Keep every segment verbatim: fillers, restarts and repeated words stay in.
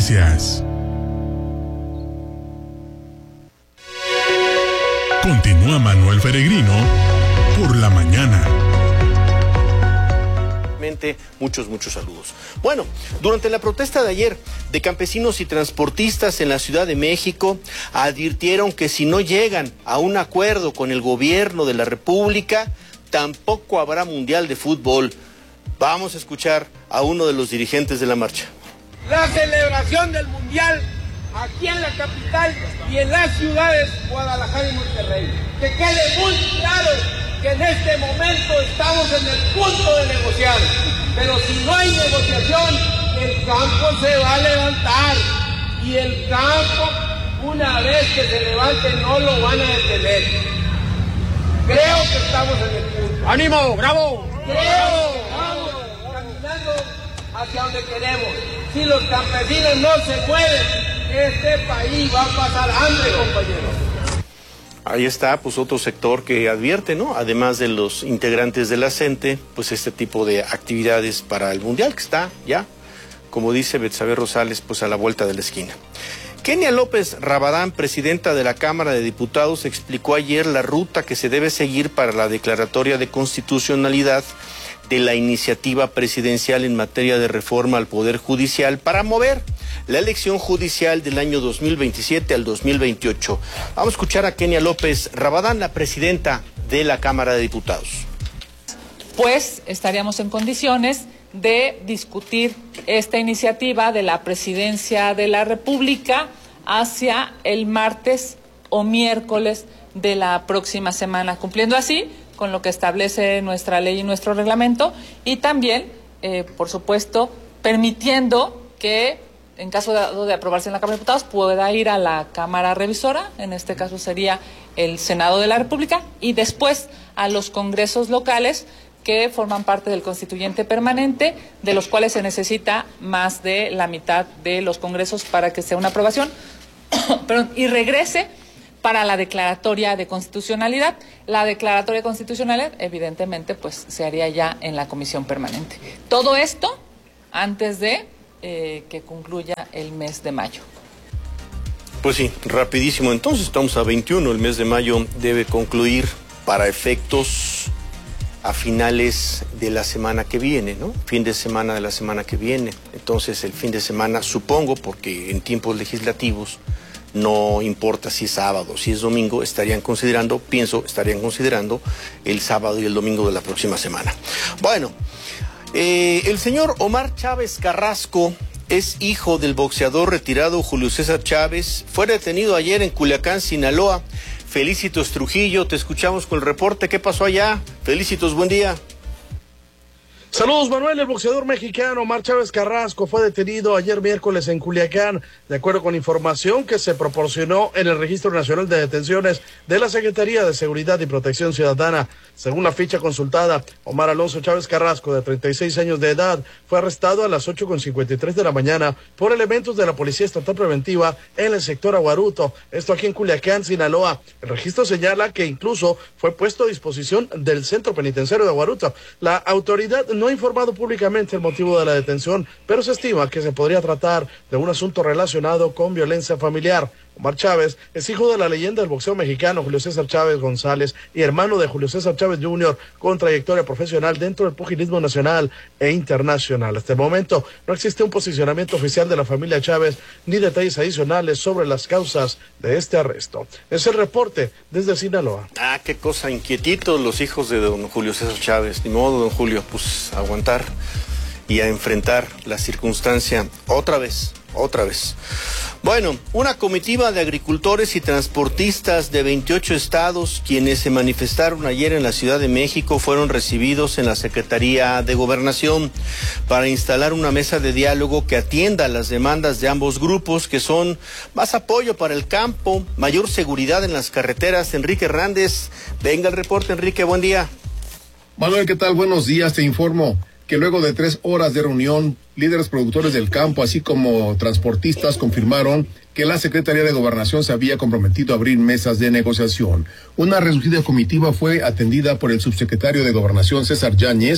Noticias. Continúa Manuel Peregrino por la mañana. Muchos, muchos saludos. Bueno, durante la protesta de ayer de campesinos y transportistas en la Ciudad de México, advirtieron que si no llegan a un acuerdo con el gobierno de la República, tampoco habrá Mundial de Fútbol. Vamos a escuchar a uno de los dirigentes de la marcha. La celebración del Mundial aquí en la capital y en las ciudades Guadalajara y Monterrey. Que quede muy claro que en este momento estamos en el punto de negociar, pero si no hay negociación, el campo se va a levantar, y el campo, una vez que se levante, no lo van a detener. Creo que estamos en el punto. ¡Ánimo, bravo! Creo, vamos caminando hacia donde queremos. Si los campesinos no se mueven, este país va a pasar hambre, compañeros. Ahí está, pues, otro sector que advierte, ¿no? Además de los integrantes de la CENTE, pues este tipo de actividades para el Mundial que está ya, como dice Betsabe Rosales, pues a la vuelta de la esquina. Kenia López Rabadán, presidenta de la Cámara de Diputados, explicó ayer la ruta que se debe seguir para la declaratoria de constitucionalidad de la iniciativa presidencial en materia de reforma al Poder Judicial para mover la elección judicial del año dos mil veintisiete al dos mil veintiocho. Vamos a escuchar a Kenia López Rabadán, la presidenta de la Cámara de Diputados. Pues estaríamos en condiciones de discutir esta iniciativa de la Presidencia de la República hacia el martes o miércoles de la próxima semana, cumpliendo así con lo que establece nuestra ley y nuestro reglamento, y también, eh, por supuesto, permitiendo que, en caso de, de aprobarse en la Cámara de Diputados, pueda ir a la Cámara Revisora, en este caso sería el Senado de la República, y después a los congresos locales que forman parte del constituyente permanente, de los cuales se necesita más de la mitad de los congresos para que sea una aprobación, perdón, y regrese para la declaratoria de constitucionalidad. La declaratoria de constitucionalidad, evidentemente, pues se haría ya en la comisión permanente. Todo esto antes de eh, que concluya el mes de mayo. Pues sí, rapidísimo. Entonces estamos a veintiuno, el mes de mayo debe concluir para efectos a finales de la semana que viene, ¿no? Fin de semana de la semana que viene. Entonces el fin de semana, supongo, porque en tiempos legislativos no importa si es sábado, si es domingo, estarían considerando, pienso, estarían considerando el sábado y el domingo de la próxima semana. Bueno, eh, el señor Omar Chávez Carrasco es hijo del boxeador retirado Julio César Chávez. Fue detenido ayer en Culiacán, Sinaloa. Felicitos Trujillo, te escuchamos con el reporte. ¿Qué pasó allá? Felicitos, buen día. Saludos, Manuel. El boxeador mexicano Omar Chávez Carrasco fue detenido ayer miércoles en Culiacán, de acuerdo con información que se proporcionó en el Registro Nacional de Detenciones de la Secretaría de Seguridad y Protección Ciudadana. Según la ficha consultada, Omar Alonso Chávez Carrasco, de treinta y seis años de edad, fue arrestado a las ocho con cincuenta y tres de la mañana por elementos de la Policía Estatal Preventiva en el sector Aguaruto, esto aquí en Culiacán, Sinaloa. El registro señala que incluso fue puesto a disposición del Centro Penitenciario de Aguaruto. La autoridad no No ha informado públicamente el motivo de la detención, pero se estima que se podría tratar de un asunto relacionado con violencia familiar. Omar Chávez es hijo de la leyenda del boxeo mexicano Julio César Chávez González y hermano de Julio César Chávez junior, con trayectoria profesional dentro del pugilismo nacional e internacional. Hasta el momento no existe un posicionamiento oficial de la familia Chávez ni detalles adicionales sobre las causas de este arresto. Es el reporte desde Sinaloa. Ah, qué cosa, inquietitos los hijos de don Julio César Chávez. Ni modo, don Julio, pues a aguantar y a enfrentar la circunstancia otra vez, otra vez. Bueno, una comitiva de agricultores y transportistas de veintiocho estados, quienes se manifestaron ayer en la Ciudad de México, fueron recibidos en la Secretaría de Gobernación para instalar una mesa de diálogo que atienda las demandas de ambos grupos, que son más apoyo para el campo, mayor seguridad en las carreteras. Enrique Hernández, venga el reporte, Enrique, buen día. Manuel, ¿qué tal? Buenos días, te informo que luego de tres horas de reunión, líderes productores del campo, así como transportistas, confirmaron que la Secretaría de Gobernación se había comprometido a abrir mesas de negociación. Una reducida comitiva fue atendida por el subsecretario de Gobernación, César Yáñez,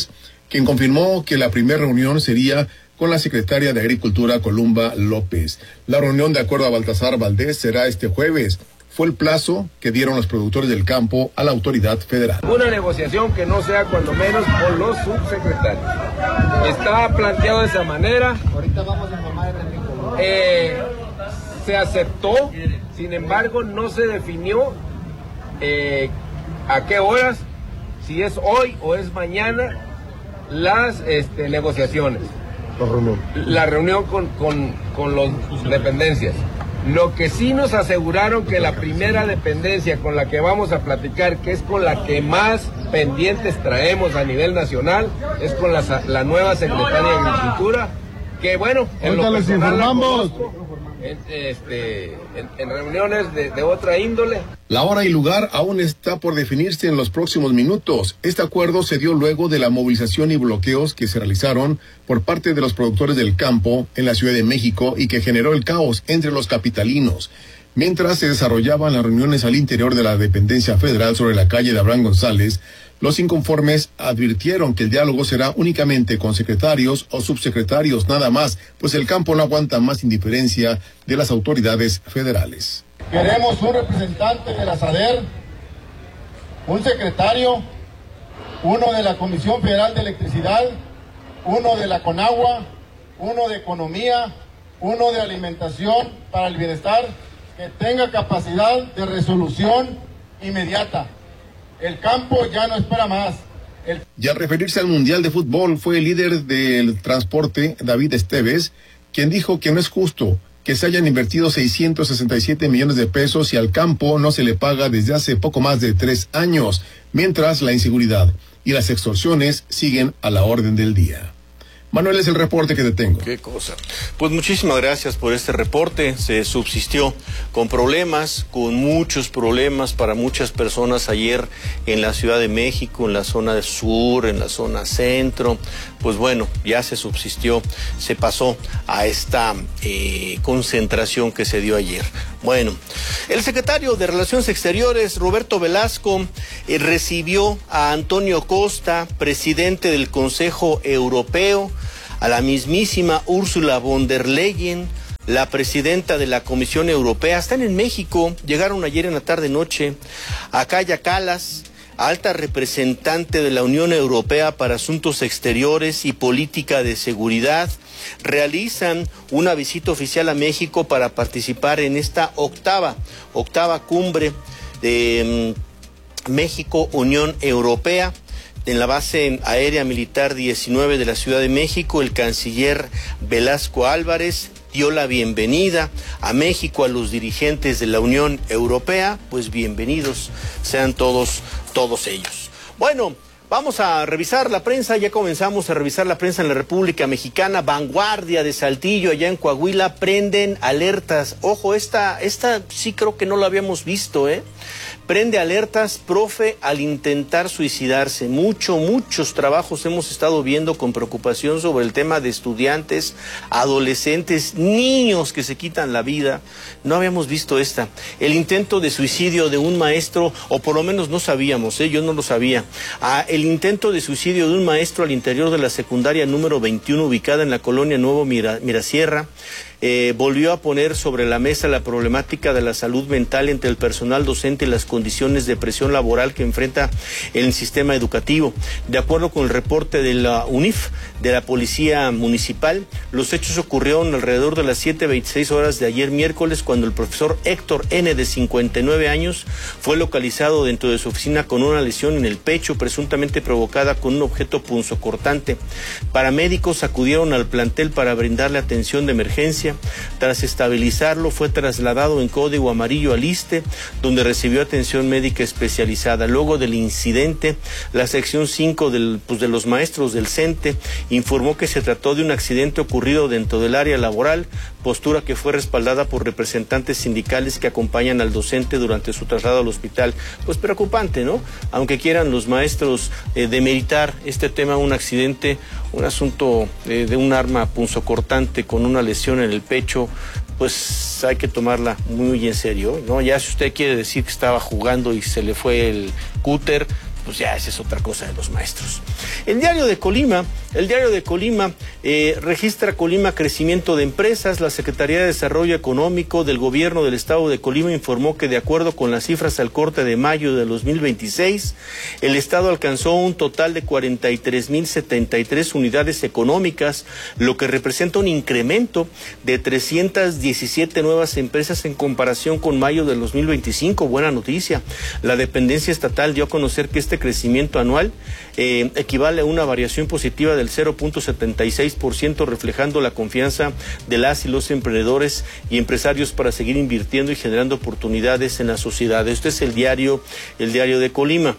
quien confirmó que la primera reunión sería con la secretaria de Agricultura, Columba López. La reunión, de acuerdo a Baltasar Valdés, será este jueves. Fue el plazo que dieron los productores del campo a la autoridad federal. Una negociación que no sea cuando menos con los subsecretarios. Está planteado de esa manera. Ahorita vamos a informar el eh, Se aceptó, sin embargo, no se definió eh, a qué horas, si es hoy o es mañana, las este, negociaciones. La reunión. La reunión con, con, con las dependencias. Lo que sí nos aseguraron que la primera dependencia con la que vamos a platicar, que es con la que más pendientes traemos a nivel nacional, es con la, la nueva secretaria de Agricultura, que bueno, en lo personal la conozco, en, este, en, en reuniones de, de otra índole. La hora y lugar aún está por definirse en los próximos minutos. Este acuerdo se dio luego de la movilización y bloqueos que se realizaron por parte de los productores del campo en la Ciudad de México y que generó el caos entre los capitalinos. Mientras se desarrollaban las reuniones al interior de la dependencia federal sobre la calle de Abraham González, los inconformes advirtieron que el diálogo será únicamente con secretarios o subsecretarios nada más, pues el campo no aguanta más indiferencia de las autoridades federales. Queremos un representante de la SADER, un secretario, uno de la Comisión Federal de Electricidad, uno de la CONAGUA, uno de Economía, uno de Alimentación para el Bienestar, que tenga capacidad de resolución inmediata. El campo ya no espera más. El... Y al referirse al Mundial de Fútbol, fue el líder del transporte, David Esteves, quien dijo que no es justo que se hayan invertido seiscientos sesenta y siete millones de pesos y al campo no se le paga desde hace poco más de tres años, mientras la inseguridad y las extorsiones siguen a la orden del día. Manuel, es el reporte que te tengo. Qué cosa. Pues muchísimas gracias por este reporte. Se subsistió con problemas, con muchos problemas para muchas personas ayer en la Ciudad de México, en la zona sur, en la zona centro. Pues bueno, ya se subsistió, se pasó a esta eh, concentración que se dio ayer. Bueno, el secretario de Relaciones Exteriores, Roberto Velasco, eh, recibió a Antonio Costa, presidente del Consejo Europeo, a la mismísima Ursula von der Leyen, la presidenta de la Comisión Europea. Están en México, llegaron ayer en la tarde-noche a Kaja Kallas, alta representante de la Unión Europea para Asuntos Exteriores y Política de Seguridad. Realizan una visita oficial a México para participar en esta octava, octava cumbre de um, México-Unión Europea. En la base aérea militar diecinueve de la Ciudad de México, el canciller Velasco Álvarez dio la bienvenida a México a los dirigentes de la Unión Europea. Pues bienvenidos sean todos, todos ellos. Bueno, vamos a revisar la prensa, ya comenzamos a revisar la prensa en la República Mexicana. Vanguardia de Saltillo, allá en Coahuila, prenden alertas. Ojo, esta, esta sí creo que no la habíamos visto, ¿eh? Prende alertas, profe, al intentar suicidarse. Mucho, muchos trabajos hemos estado viendo con preocupación sobre el tema de estudiantes, adolescentes, niños que se quitan la vida. No habíamos visto esta. El intento de suicidio de un maestro, o por lo menos no sabíamos, ¿eh? Yo no lo sabía. Ah, el intento de suicidio de un maestro al interior de la secundaria número veintiuno, ubicada en la colonia Nuevo Mira, Mirasierra. Eh, volvió a poner sobre la mesa la problemática de la salud mental entre el personal docente y las condiciones de presión laboral que enfrenta el sistema educativo. De acuerdo con el reporte de la U N I F, de la Policía Municipal, los hechos ocurrieron alrededor de las siete veintiséis horas de ayer miércoles, cuando el profesor Héctor N., de cincuenta y nueve años, fue localizado dentro de su oficina con una lesión en el pecho, presuntamente provocada con un objeto punzocortante. Paramédicos acudieron al plantel para brindarle atención de emergencia. Tras estabilizarlo, fue trasladado en código amarillo al ISSSTE, donde recibió atención médica especializada. Luego del incidente, la sección cinco del, pues, de los maestros del CENTE informó que se trató de un accidente ocurrido dentro del área laboral, postura que fue respaldada por representantes sindicales que acompañan al docente durante su traslado al hospital. Pues preocupante, ¿no? Aunque quieran los maestros eh, demeritar este tema, un accidente, un asunto eh, de un arma punzocortante con una lesión en el pecho, pues hay que tomarla muy en serio, ¿no? Ya si usted quiere decir que estaba jugando y se le fue el cúter, pues ya esa es otra cosa de los maestros. El diario de Colima, el diario de Colima eh, registra Colima crecimiento de empresas. La Secretaría de Desarrollo Económico del Gobierno del Estado de Colima informó que de acuerdo con las cifras al corte de mayo de dos mil veintiséis, el Estado alcanzó un total de cuarenta y tres mil setenta y tres unidades económicas, lo que representa un incremento de trescientas diecisiete nuevas empresas en comparación con mayo del dos mil veinticinco. Buena noticia. La dependencia estatal dio a conocer que este crecimiento anual eh, equivale a una variación positiva del cero punto setenta y seis por ciento, reflejando la confianza de las y los emprendedores y empresarios para seguir invirtiendo y generando oportunidades en la sociedad. Este es el diario, el diario de Colima.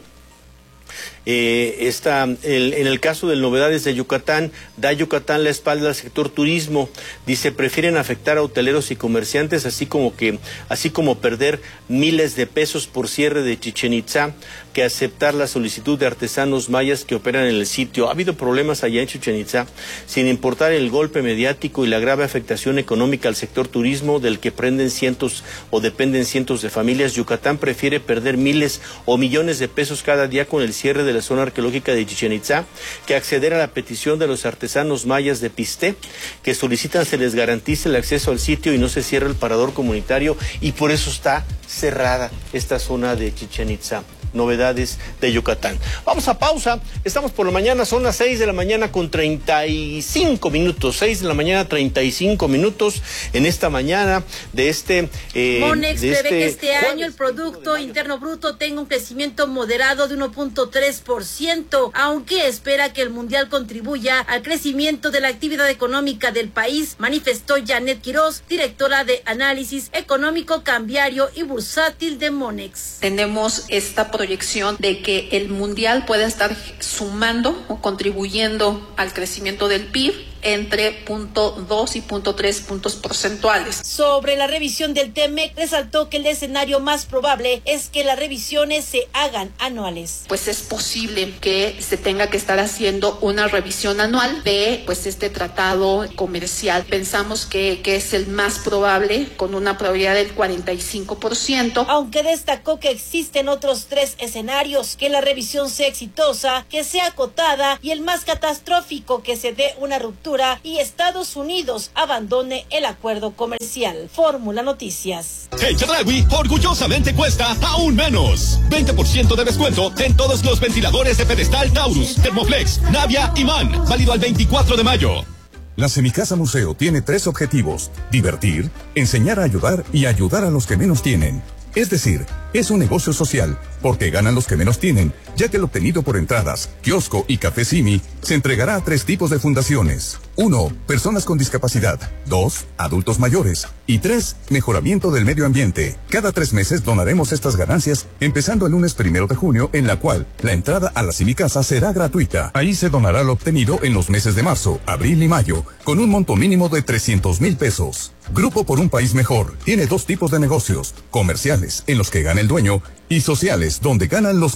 Eh, está el, en el caso de novedades de Yucatán, da Yucatán la espalda al sector turismo. Dice, prefieren afectar a hoteleros y comerciantes, así como que, así como perder miles de pesos por cierre de Chichén Itzá, que aceptar la solicitud de artesanos mayas que operan en el sitio. Ha habido problemas allá en Chichén Itzá, sin importar el golpe mediático y la grave afectación económica al sector turismo, del que prenden cientos o dependen cientos de familias. Yucatán prefiere perder miles o millones de pesos cada día con el cierre de la zona arqueológica de Chichén Itzá que acceder a la petición de los artesanos mayas de Pisté, que solicitan se les garantice el acceso al sitio y no se cierre el parador comunitario, y por eso está cerrada esta zona de Chichén Itzá. Novedades de Yucatán. Vamos a pausa, estamos por la mañana, son las seis de la mañana con treinta y cinco minutos, seis de la mañana treinta y cinco minutos en esta mañana de este... Eh, Monex de prevé este, que este año el Producto Interno Bruto tenga un crecimiento moderado de uno punto tres por ciento, aunque espera que el Mundial contribuya al crecimiento de la actividad económica del país, manifestó Janet Quiroz, directora de Análisis Económico, Cambiario y Bursátil de Monex. Tenemos esta proyección de que el mundial pueda estar sumando o contribuyendo al crecimiento del P I B entre punto dos y punto tres puntos porcentuales. Sobre la revisión del TEMEC, resaltó que el escenario más probable es que las revisiones se hagan anuales. Pues es posible que se tenga que estar haciendo una revisión anual de pues este tratado comercial. Pensamos que, que es el más probable, con una probabilidad del cuarenta y cinco por ciento. Aunque destacó que existen otros tres escenarios: que la revisión sea exitosa, que sea acotada y el más catastrófico, que se dé una ruptura y Estados Unidos abandone el acuerdo comercial. Fórmula Noticias. El Chedraui orgullosamente cuesta aún menos. veinte por ciento de descuento en todos los ventiladores de pedestal Taurus, Thermoflex, Navia y MAN. Válido al veinticuatro de mayo. La Semicasa Museo tiene tres objetivos: divertir, enseñar a ayudar y ayudar a los que menos tienen. Es decir, es un negocio social, porque ganan los que menos tienen, ya que el obtenido por entradas, kiosco y café Simi se entregará a tres tipos de fundaciones. Uno, personas con discapacidad. Dos, adultos mayores. Y tres, mejoramiento del medio ambiente. Cada tres meses donaremos estas ganancias, empezando el lunes primero de junio, en la cual la entrada a la Semicasa será gratuita. Ahí se donará lo obtenido en los meses de marzo, abril y mayo, con un monto mínimo de trescientos mil pesos. Grupo por un País Mejor tiene dos tipos de negocios: comerciales, en los que gana el dueño, y sociales, donde ganan los